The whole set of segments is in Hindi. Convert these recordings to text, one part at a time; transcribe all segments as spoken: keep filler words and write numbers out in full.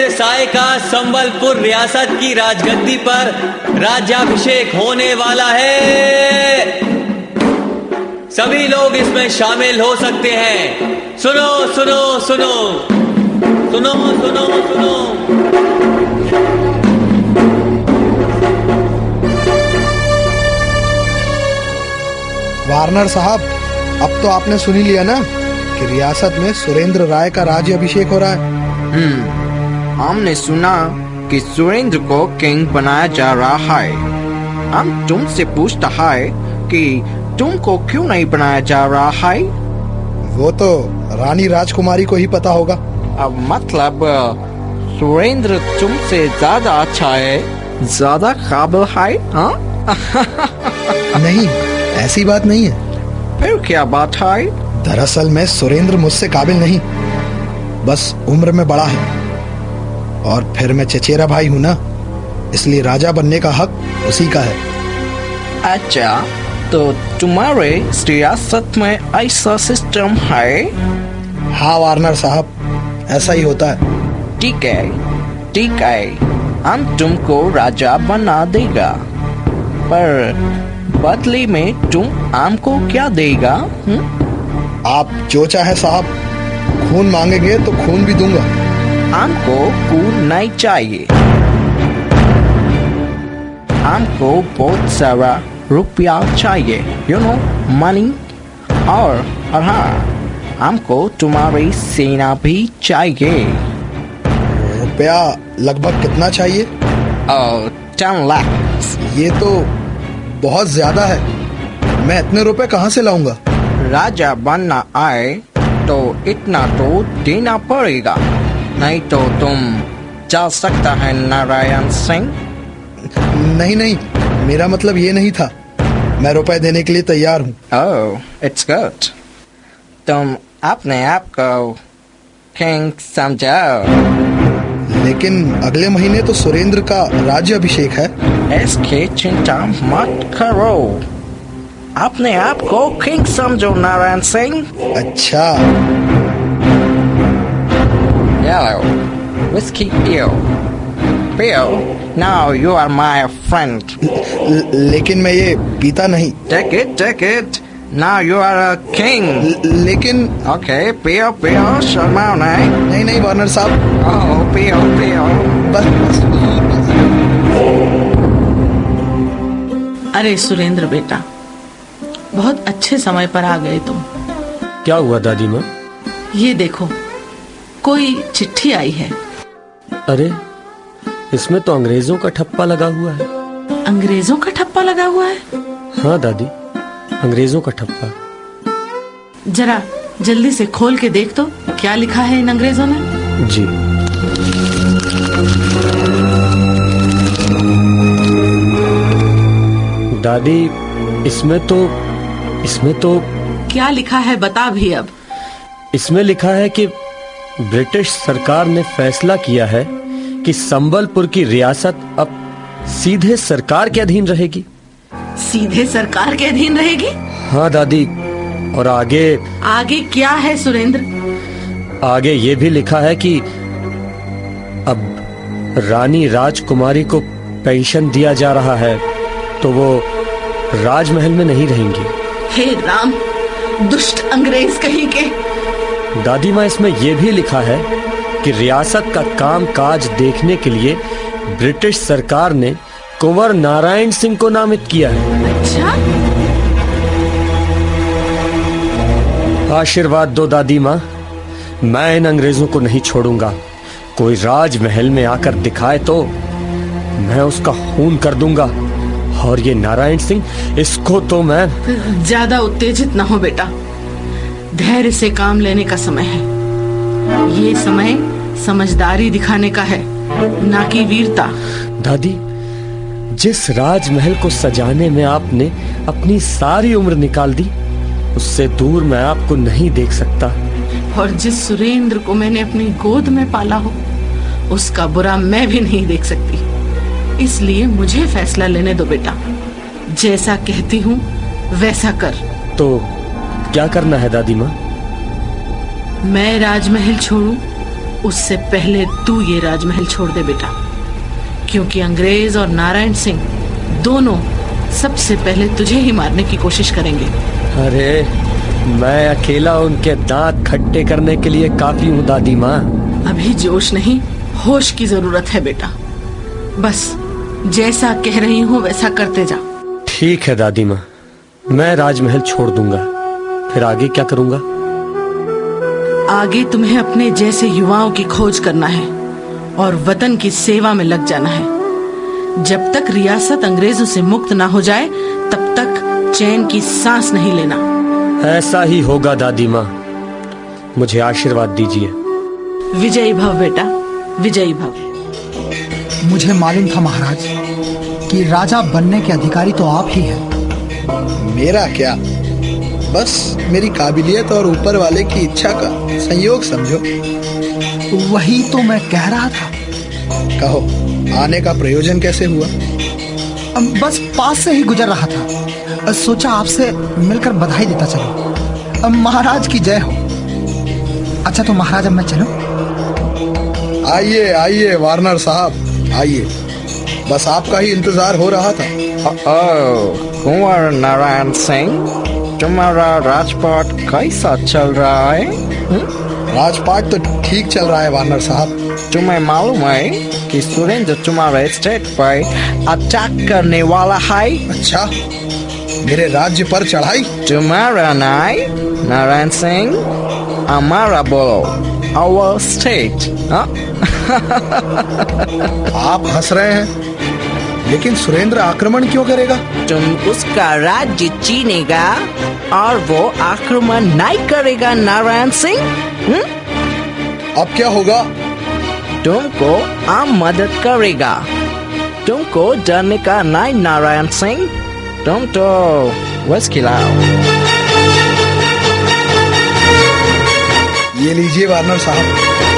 साय का संबलपुर रियासत की राजगद्दी पर राज्याभिषेक होने वाला है। सभी लोग इसमें शामिल हो सकते हैं। सुनो सुनो सुनो सुनो सुनो सुनो वार्नर साहब, अब तो आपने सुन ही लिया ना कि रियासत में सुरेंद्र राय का राज्याभिषेक हो रहा है। हम्म हमने सुना कि सुरेंद्र को किंग बनाया जा रहा है। हम तुमसे पूछता है कि तुमको क्यों नहीं बनाया जा रहा है? वो तो रानी राजकुमारी को ही पता होगा। अब मतलब सुरेंद्र तुमसे ज्यादा अच्छा है, ज्यादा काबिल है? हाँ? नहीं, ऐसी बात नहीं है। फिर क्या बात है? दरअसल में सुरेंद्र मुझसे काबिल नहीं, बस उम्र में बड़ा है और फिर मैं चचेरा भाई हूँ ना, इसलिए राजा बनने का हक उसी का है। अच्छा, तो तुम्हारे रियासत में ऐसा सिस्टम है? हाँ वार्नर साहब, ऐसा ही होता है। ठीक है, ठीक है, हम तुमको राजा बना देगा, पर बदले में तुम हमको क्या देगा? हुँ? आप जो चाहे साहब, खून मांगेंगे तो खून भी दूंगा। हमको खून नहीं चाहिए, हमको बहुत सारा रुपया चाहिए, यू नो, मनी। और और हाँ, हमको तुम्हारी सेना भी चाहिए। रुपया लगभग कितना चाहिए? टेन लाख। ये तो बहुत ज्यादा है, मैं इतने रुपए कहाँ से लाऊंगा? राजा बनना आए तो इतना तो देना पड़ेगा, नहीं तो तुम जा सकता है नारायण सिंह। नहीं नहीं, मेरा मतलब ये नहीं था, मैं रुपए देने के लिए तैयार हूँ। ओह, इट्स गुड। तुम अपने आप को किंग समझो। लेकिन अगले महीने तो सुरेंद्र का राज्याभिषेक है। इसकी चिंता मत करो, अपने आप को किंग समझो नारायण सिंह। अच्छा। Yellow, whiskey Bill. Bill, now you are my friend. ल, लेकिन मैं ये पीता नहीं। Take it, take it. Now you are a king. ल, लेकिन Okay, पियो पियो, शर्माओ नहीं। नहीं नहीं वार्नर साहब। Oh, पियो पियो। बस बस, बस। अरे सुरेंद्र बेटा, बहुत अच्छे समय पर आ गए तुम। क्या हुआ दादी माँ? ये देखो, कोई चिट्ठी आई है। अरे, इसमें तो अंग्रेजों का ठप्पा लगा हुआ है। अंग्रेजों का ठप्पा लगा हुआ है? हाँ दादी, अंग्रेजों का ठप्पा। जरा जल्दी से खोल के देख तो क्या लिखा है इन अंग्रेजों ने। जी। दादी, इसमें तो इसमें तो क्या लिखा है बता भी अब। इसमें लिखा है कि ब्रिटिश सरकार ने फैसला किया है कि संबलपुर की रियासत अब सीधे सरकार के अधीन रहेगी। सीधे सरकार के अधीन रहेगी? हाँ दादी, और आगे आगे क्या है सुरेंद्र? आगे ये भी लिखा है कि अब रानी राजकुमारी को पेंशन दिया जा रहा है, तो वो राजमहल में नहीं रहेंगी। हे राम, दुष्ट अंग्रेज कहीं के। दादी माँ, इसमें यह भी लिखा है कि रियासत का काम काज देखने के लिए ब्रिटिश सरकार ने कुंवर नारायण सिंह को नामित किया है। अच्छा? आशीर्वाद दो दादी माँ, मैं इन अंग्रेजों को नहीं छोड़ूंगा। कोई राजमहल में आकर दिखाए तो मैं उसका खून कर दूंगा, और ये नारायण सिंह, इसको तो मैं। ज्यादा उत्तेजित ना हो बेटा, धैर्य से काम लेने का समय है। ये समय समझदारी दिखाने का है, ना कि वीरता। दादी, जिस राजमहल को सजाने में आपने अपनी सारी उम्र निकाल दी, उससे दूर मैं आपको नहीं देख सकता। और जिस सुरेंद्र को मैंने अपनी गोद में पाला हो, उसका बुरा मैं भी नहीं देख सकती। इसलिए मुझे फैसला लेने दो बेटा, जैसा कहती हूँ वैसा कर। तो क्या करना है दादी माँ? मैं राजमहल छोड़ूं उससे पहले तू ये राजमहल छोड़ दे बेटा, क्योंकि अंग्रेज और नारायण सिंह दोनों सबसे पहले तुझे ही मारने की कोशिश करेंगे। अरे मैं अकेला उनके दांत खट्टे करने के लिए काफी हूँ दादी माँ। अभी जोश नहीं, होश की जरूरत है बेटा। बस जैसा कह रही हूँ वैसा करते जा। ठीक है दादी माँ, मैं राजमहल छोड़ दूंगा। फिर आगे क्या करूंगा? आगे तुम्हें अपने जैसे युवाओं की खोज करना है और वतन की सेवा में लग जाना है। जब तक रियासत अंग्रेजों से मुक्त ना हो जाए तब तक चैन की सांस नहीं लेना। ऐसा ही होगा दादी माँ, मुझे आशीर्वाद दीजिए। विजयी भव बेटा, विजयी भव। मुझे मालूम था महाराज कि राजा बनने के अधिकारी तो आप ही हैं। मेरा क्या, बस मेरी काबिलियत और ऊपर वाले की इच्छा का संयोग समझो। वही तो मैं कह रहा था। कहो, आने का प्रयोजन कैसे हुआ? बस पास से ही गुजर रहा था, सोचा आपसे मिलकर बधाई देता चलो। महाराज की जय हो। अच्छा तो महाराज अब मैं चलूं? आइए आइए वार्नर साहब, आइए, बस आपका ही इंतजार हो रहा था। कुंवर नारायण सिंह, तुम्हारा राजपाट कैसा चल रहा है? राजपाट तो ठीक चल रहा है वार्नर साहब। तुम्हें मालूम है कि सुरेंद्र तुम्हारे स्टेट पर अटैक करने वाला है? अच्छा, मेरे राज्य पर चढ़ाई? तुम्हारा नहीं नारायण सिंह, हमारा बोलो, our state। आप हंस रहे हैं, लेकिन सुरेंद्र आक्रमण क्यों करेगा? तुम उसका राज्य छीनेगा और वो आक्रमण नहीं करेगा नारायण सिंह। हुँ? अब क्या होगा? तुमको हम मदद करेगा। तुमको डरने का नहीं नारायण सिंह, तुम तो बस खिलाओ। ये लीजिए वार्नर साहब।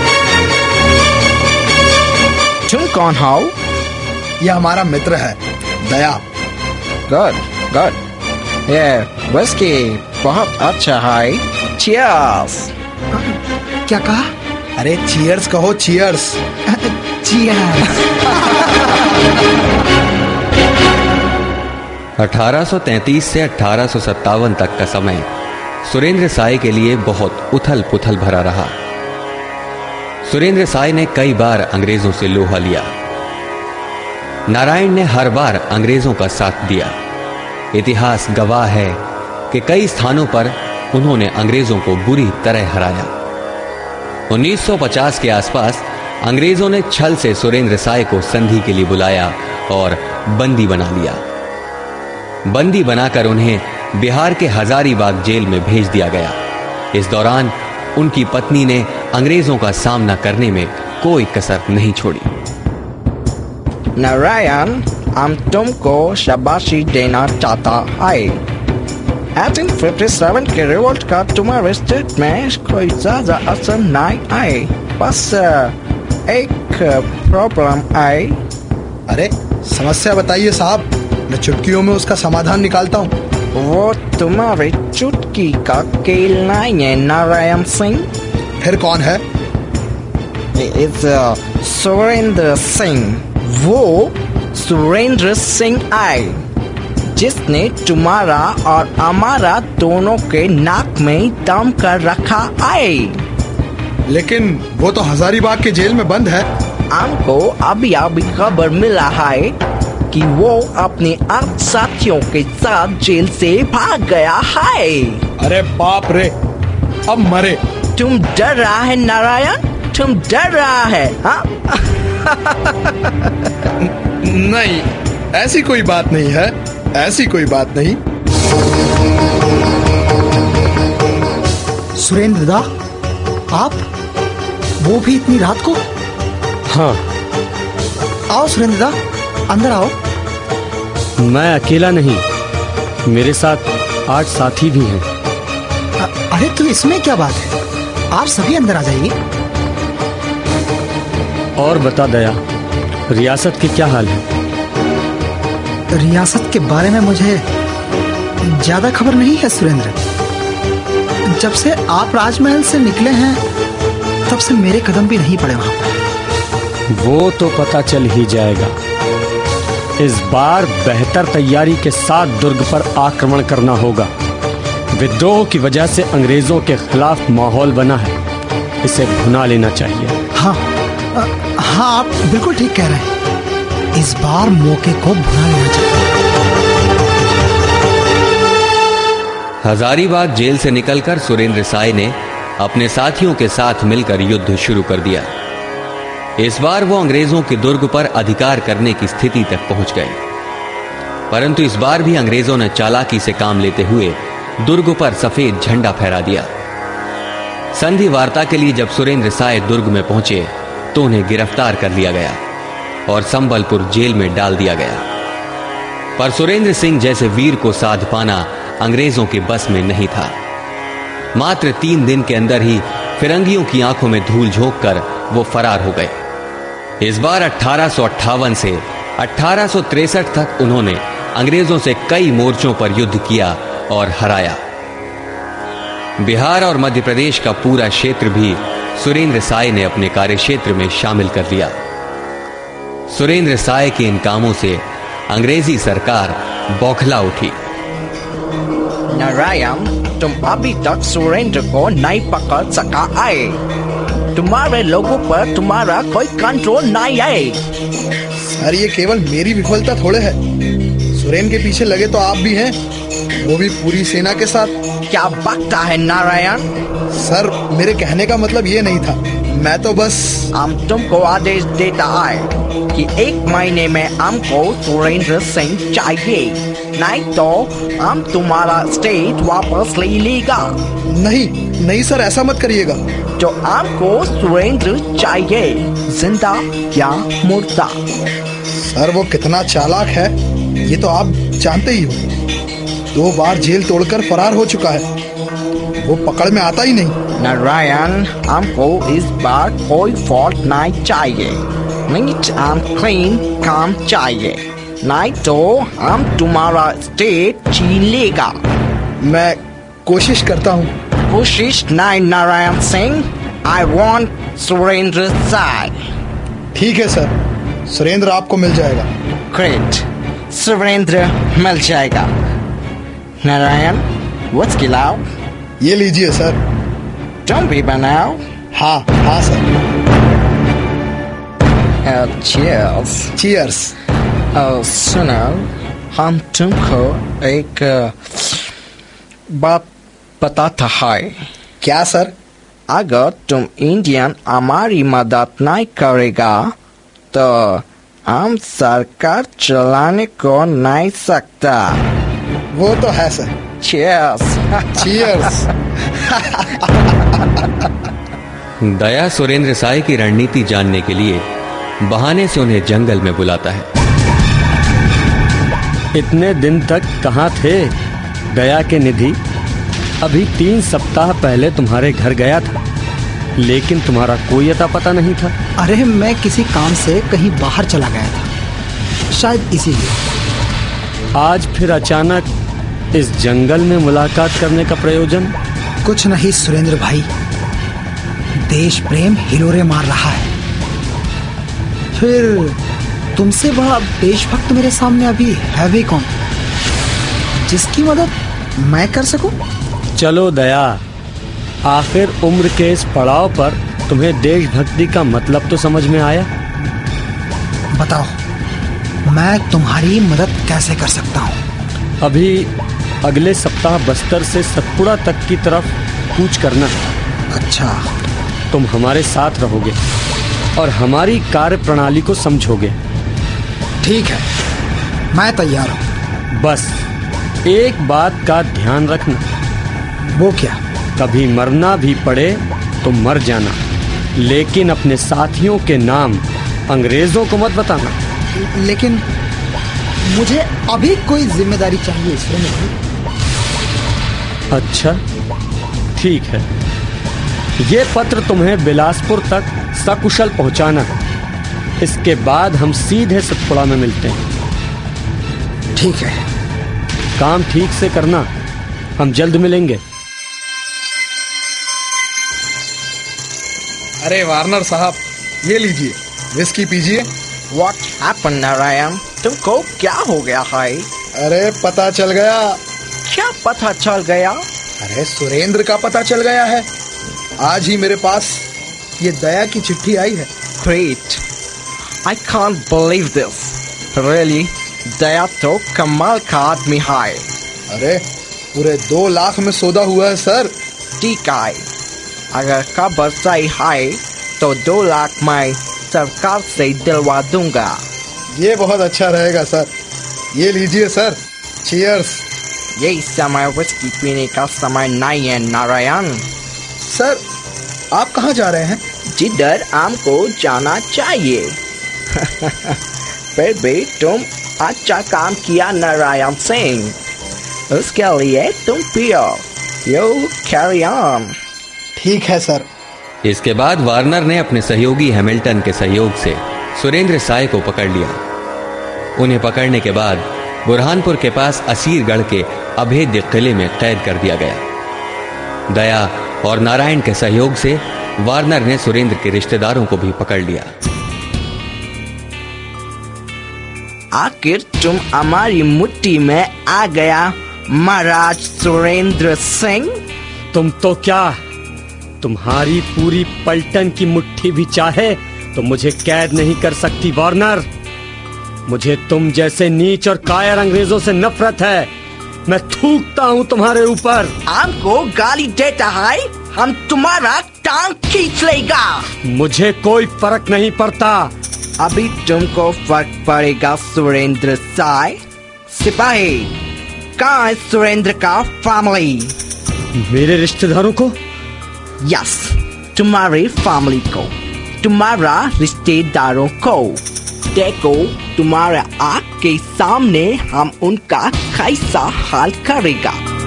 तुम कौन हो? ये हमारा मित्र है, दया। गुड गुड, ये विस्की बहुत अच्छा है। चीयर्स। क्या कहा? अरे चीयर्स कहो, चीयर्स। चीयर्स। अठारह सौ तैंतीस से अठारह सौ सत्तावन तक का समय सुरेंद्र साय के लिए बहुत उथल पुथल भरा रहा। सुरेंद्र साय ने कई बार अंग्रेजों से लोहा लिया। नारायण ने हर बार अंग्रेजों का साथ दिया। इतिहास गवाह है कि कई स्थानों पर उन्होंने अंग्रेजों को बुरी तरह हराया। उन्नीस सौ पचास के आसपास अंग्रेजों ने छल से सुरेंद्र साय को संधि के लिए बुलाया और बंदी बना लिया। बंदी बनाकर उन्हें बिहार के हजारीबाग जेल में भेज दिया गया। इस दौरान उनकी पत्नी ने अंग्रेजों का सामना करने में कोई कसर नहीं छोड़ी। नारायण, हम तुमको शाबाशी देना चाहता है। अठारह सौ सत्तावन के रिवोल्ट का तुम्हारे स्टेट में कोई ज्यादा असर नहीं है, बस एक प्रॉब्लम है। अरे समस्या बताइए साहब, मैं चुटकियों में उसका समाधान निकालता हूँ। वो तुम्हारे चुटकी का खेल नहीं है नारायण सिंह। फिर कौन है? It's uh, Surendra Singh. वो सुरेंद्र सिंह है जिसने तुम्हारा और हमारा दोनों के नाक में दम कर रखा है। लेकिन वो तो हजारीबाग के जेल में बंद है। हमको अभी अभी खबर मिला है कि वो अपने आठ साथियों के साथ जेल से भाग गया है। अरे बाप रे, अब मरे। तुम डर रहा है नारायण, तुम डर रहा है? हाँ? नहीं, ऐसी कोई बात नहीं है, ऐसी कोई बात नहीं। सुरेंद्र दा, आप? वो भी इतनी रात को? हाँ। आओ सुरेंद्र दा, अंदर आओ। मैं अकेला नहीं, मेरे साथ आठ साथी भी हैं। अरे तो इसमें क्या बात है, आप सभी अंदर आ जाइए। और बता दया, रियासत की क्या हाल है? रियासत के बारे में मुझे ज्यादा खबर नहीं है सुरेंद्र। जब से आप राजमहल से निकले हैं तब से मेरे कदम भी नहीं पड़े वहां पर। वो तो पता चल ही जाएगा। इस बार बेहतर तैयारी के साथ दुर्ग पर आक्रमण करना होगा। विद्रोह की वजह से अंग्रेजों के खिलाफ माहौल बना है, इसे भुना लेना चाहिए। हाँ हाँ, आप बिल्कुल ठीक कह रहे हैं। इस बार मौके को भुना लेना चाहिए। हजारीबाग जेल से निकलकर सुरेंद्र साय ने अपने साथियों के साथ मिलकर युद्ध शुरू कर दिया। इस बार वो अंग्रेजों के दुर्ग पर अधिकार करने की स्थिति तक पहुंच गए, परंतु इस बार भी अंग्रेजों ने चालाकी से काम लेते हुए दुर्ग पर सफेद झंडा फहरा दिया। संधि वार्ता के लिए जब सुरेंद्र साय दुर्ग में पहुंचे तो उन्हें गिरफ्तार कर लिया गया और संबलपुर जेल में डाल दिया गया। पर सुरेंद्र सिंह जैसे वीर को साध पाना अंग्रेजों के बस में नहीं था। मात्र तीन दिन के अंदर ही फिरंगियों की आंखों में धूल झोंक कर वो फरार हो गए। इस बार अठारह सौ अट्ठावन से अठारह सौ तिरसठ तक उन्होंने अंग्रेजों से कई मोर्चों पर युद्ध किया और हराया। बिहार और मध्य प्रदेश का पूरा क्षेत्र भी सुरेंद्र साय ने अपने कार्यक्षेत्र में शामिल कर लिया। सुरेंद्र साय के इन कामों से अंग्रेजी सरकार बौखला उठी। नारायण, तुम अभी तक सुरेंद्र को नहीं पकड़ सका आए। तुम्हारे लोगों पर तुम्हारा कोई कंट्रोल नहीं है। सर, ये केवल मेरी विफलता थोड़े है। सुरेंद्र के पीछे लगे तो आप भी हैं, वो भी पूरी सेना के साथ। क्या बकता है नारायण? सर, मेरे कहने का मतलब ये नहीं था। मैं तो बस हम तुमको आदेश देता है कि एक महीने में हमको सुरेंद्र सिंह चाहिए, नहीं तो हम तुम्हारा स्टेट वापस ले लेगा। नहीं नहीं सर, ऐसा मत करिएगा। तो हमको सुरेंद्र चाहिए, जिंदा या मुर्दा। सर, वो कितना चालाक है ये तो आप जानते ही हो। दो बार जेल तोड़कर फरार हो चुका है, वो पकड़ में आता ही नहीं। नारायण, हमको इस बार कोई फॉल्ट नहीं चाहिए। नीट एंड क्लीन काम चाहिए, नहीं तो हम तुम्हारा स्टेट छीन लेगा। मैं कोशिश करता हूँ। कोशिश नहीं नारायण सिंह, आई वांट सुरेंद्र साय। ठीक है सर, सुरेंद्र आपको मिल जाएगा। ग्रेट, सुरेंद्र मिल जाएगा। नारायण, वॉच खिलाओ। ये लीजिए सर। तुम भी बनाओ। हाँ हाँ सर। चीयर्स। चीयर्स। सुनो, हम तुमको एक बात बताता है। क्या सर? अगर तुम इंडियन हमारी मदद नहीं करेगा तो हम सरकार चलाने को नहीं सकता। वो तो है सर। चीयर्स। चीयर्स। दया सुरेंद्र साय की रणनीति जानने के लिए बहाने से उन्हें जंगल में बुलाता है। इतने दिन तक कहाँ थे दया के निधि? अभी तीन सप्ताह पहले तुम्हारे घर गया था, लेकिन तुम्हारा कोई अता पता नहीं था। अरे, मैं किसी काम से कहीं बाहर चला गया था, शायद इसीलिए। आज फिर अचानक इस जंगल में मुलाकात करने का प्रयोजन? कुछ नहीं सुरेंद्र भाई, देश प्रेम हिलोरे मार रहा है। फिर तुमसे बड़ा देशभक्त मेरे सामने अभी है भी कौन, जिसकी मदद मैं कर सकूं? चलो दया, आखिर उम्र के इस पड़ाव पर तुम्हें देशभक्ति का मतलब तो समझ में आया। बताओ, मैं तुम्हारी मदद कैसे कर सकता हूँ? अभी अगले सप्ताह बस्तर से सतपुड़ा तक की तरफ कूच करना है। अच्छा। तुम हमारे साथ रहोगे और हमारी कार्य प्रणाली को समझोगे। ठीक है, मैं तैयार हूँ। बस एक बात का ध्यान रखना। वो क्या? कभी मरना भी पड़े तो मर जाना, लेकिन अपने साथियों के नाम अंग्रेजों को मत बताना। लेकिन मुझे अभी कोई जिम्मेदारी चाहिए इसमें। अच्छा, ठीक है। ये पत्र तुम्हें बिलासपुर तक सकुशल पहुंचाना है। इसके बाद हम सीधे सतपुड़ा में मिलते हैं। ठीक है। काम ठीक से करना, हम जल्द मिलेंगे। अरे वार्नर साहब, ये लीजिए, विस्की पीजिए। What happened, Narayan? तुमको क्या हो गया है? अरे पता चल गया। क्या पता चल गया? अरे सुरेंद्र का पता चल गया है। आज ही मेरे पास ये दया की चिट्ठी आई है। Great. I can't believe this. Really? दया तो कमाल का आदमी है। अरे पूरे दो लाख में सौदा हुआ है सर। ठीक है, अगर खबर सही है तो दो लाख मैं सरकार से दिलवा दूंगा। ये बहुत अच्छा रहेगा सर। ये लीजिए सर, चीयर्स। यही समय विस्की पीने का समय नहीं है नारायण। सर, आप कहाँ जा रहे हैं? जिधर हमको जाना चाहिए। फिर भी तुम अच्छा काम किया नारायण सिंह, उसके लिए तुम पियो। You carry on. ठीक है सर। इसके बाद वार्नर ने अपने सहयोगी हैमिल्टन के सहयोग से सुरेंद्र साय को पकड़ लिया। उन्हें पकड़ने के बाद बुरहानपुर के पास असीरगढ़ के अभेद्य किले में कैद कर दिया गया। दया और नारायण के सहयोग से वार्नर ने सुरेंद्र के रिश्तेदारों को भी पकड़ लिया। आखिर तुम हमारी मुट्ठी में आ गया महाराज सुरेंद्र सिंह। तुम तो क्या, तुम्हारी पूरी पलटन की मुट्ठी भी चाहे तो मुझे कैद नहीं कर सकती वार्नर। मुझे तुम जैसे नीच और कायर अंग्रेजों से नफरत है। मैं थूकता हूँ तुम्हारे ऊपर। हमको गाली देता है, हम तुम्हारा टांग खींच लेगा। मुझे कोई फर्क नहीं पड़ता। अभी तुमको फर्क पड़ेगा सुरेंद्र साय। सिपाही, कहाँ है सुरेंद्र का फैमिली? मेरे रिश्तेदारों को? यस, तुम्हारी फैमिली को, तुम्हारा रिश्तेदारों को। देखो, तुम्हारे आँख के सामने हम उनका कैसा हाल करेगा।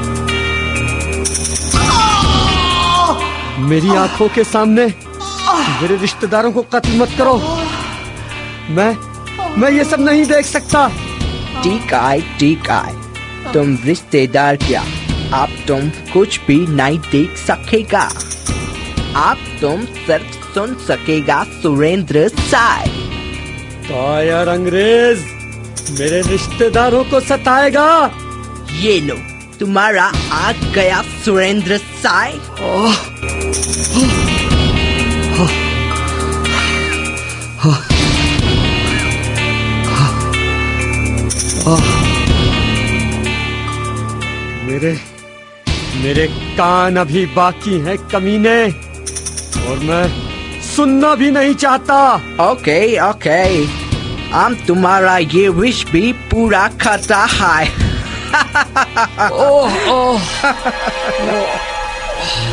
मेरी आंखों के सामने मेरे रिश्तेदारों को कत्ल मत करो। मैं मैं ये सब नहीं देख सकता। ठीक है, ठीक है, तुम रिश्तेदार क्या, अब तुम कुछ भी नहीं देख सकेगा। अब तुम सिर्फ सुन सकेगा सुरेंद्र साय। कायर अंग्रेज मेरे रिश्तेदारों को सताएगा। ये लो, तुम्हारा आ गया सुरेंद्र साय। मेरे मेरे कान अभी बाकी हैं कमीने, और मैं सुनना भी नहीं चाहता। ओके ओके, हम तुम्हारा ये विश भी पूरा करता है। ओह ओह